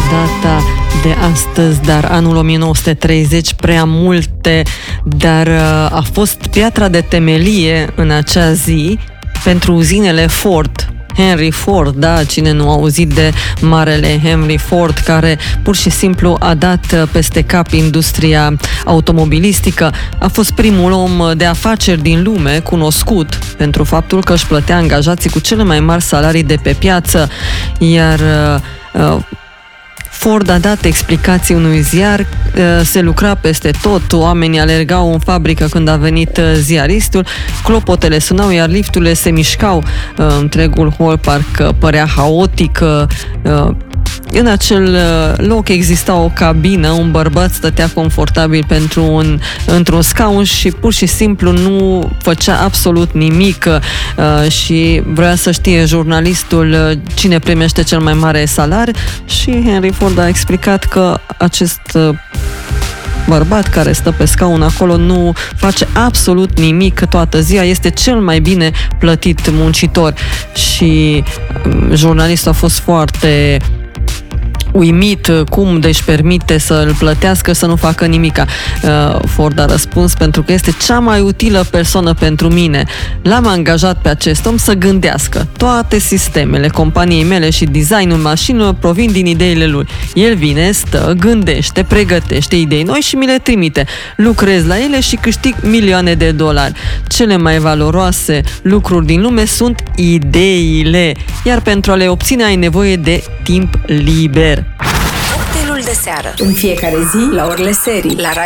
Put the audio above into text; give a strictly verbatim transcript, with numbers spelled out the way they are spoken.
data de astăzi, dar anul o mie nouă sute treizeci, prea multe, dar a fost piatra de temelie în acea zi pentru uzinele Ford. Henry Ford, da, cine nu a auzit de marele Henry Ford, care pur și simplu a dat peste cap industria automobilistică. A fost primul om de afaceri din lume cunoscut pentru faptul că își plătea angajații cu cele mai mari salarii de pe piață, iar uh, Ford a dat explicații unui ziar, se lucra peste tot, oamenii alergau în fabrică când a venit ziaristul, clopotele sunau, iar lifturile se mișcau, întregul hol parcă părea haotic. În acel loc exista o cabină, un bărbat stătea confortabil pentru un, într-un scaun și pur și simplu nu făcea absolut nimic și vrea să știe jurnalistul cine primește cel mai mare salar și Henry Ford a explicat că acest bărbat care stă pe scaun acolo nu face absolut nimic toată ziua, este cel mai bine plătit muncitor și jurnalistul a fost foarte uimit cum de-și permite să îl plătească să nu facă nimica. Ford a răspuns: pentru că este cea mai utilă persoană pentru mine. L-am angajat pe acest om să gândească. Toate sistemele companiei mele și designul mașinilor provin din ideile lui. El vine, stă, gândește, pregătește idei noi și mi le trimite. Lucrez la ele și câștig milioane de dolari. Cele mai valoroase lucruri din lume sunt ideile, iar pentru a le obține ai nevoie de timp liber. Cocktailul de seară, în fiecare zi la orele serii, la Radio